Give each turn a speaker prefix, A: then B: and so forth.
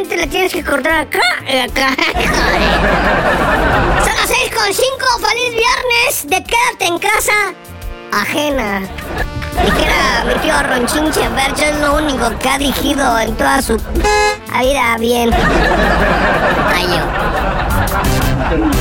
A: solamente le tienes que cortar acá y acá. Son las 6:05, feliz viernes de quédate en casa ajena. Dijera mi tío Ronchinche Bercho, es lo único que ha dirigido en toda su vida bien. Ay, yo.